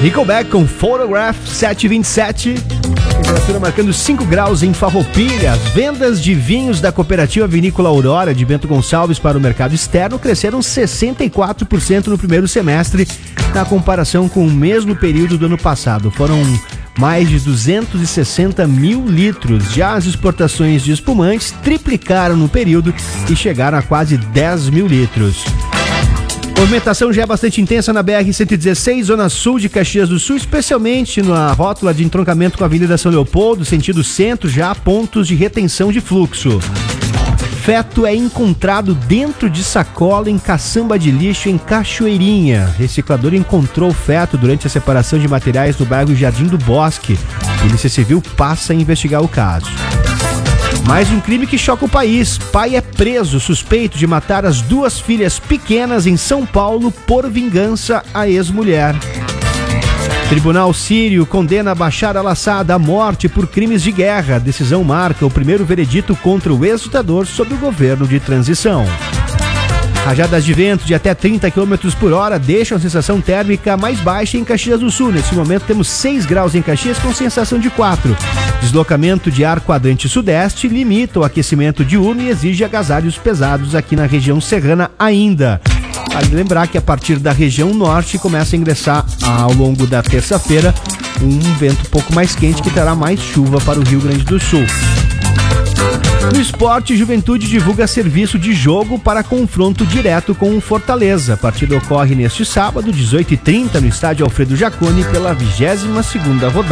Nickelback com Photograph, 7h27. Temperatura marcando 5 graus em Farroupilha. As vendas de vinhos da cooperativa Vinícola Aurora de Bento Gonçalves para o mercado externo cresceram 64% no primeiro semestre, na comparação com o mesmo período do ano passado. Foram mais de 260 mil litros. Já as exportações de espumantes triplicaram no período e chegaram a quase 10 mil litros. A movimentação já é bastante intensa na BR-116, zona sul de Caxias do Sul, especialmente na rótula de entroncamento com a Avenida São Leopoldo, sentido centro, já há pontos de retenção de fluxo. Feto é encontrado dentro de sacola em caçamba de lixo em Cachoeirinha. Reciclador encontrou o feto durante a separação de materiais no bairro Jardim do Bosque. A Polícia Civil passa a investigar o caso. Mais um crime que choca o país. Pai é preso, suspeito de matar as 2 filhas pequenas em São Paulo por vingança à ex-mulher. Tribunal sírio condena Bashar al-Assad à morte por crimes de guerra. A decisão marca o primeiro veredito contra o ex-ditador sob o governo de transição. Rajadas de vento de até 30 km por hora deixam a sensação térmica mais baixa em Caxias do Sul. Nesse momento temos 6 graus em Caxias com sensação de 4. Deslocamento de ar quadrante sudeste limita o aquecimento diurno e exige agasalhos pesados aqui na região serrana ainda. Vale lembrar que a partir da região norte começa a ingressar ao longo da terça-feira um vento um pouco mais quente que trará mais chuva para o Rio Grande do Sul. No esporte, Juventude divulga serviço de jogo para confronto direto com o Fortaleza. A partida ocorre neste sábado, 18h30, no estádio Alfredo Jaconi, pela 22ª rodada.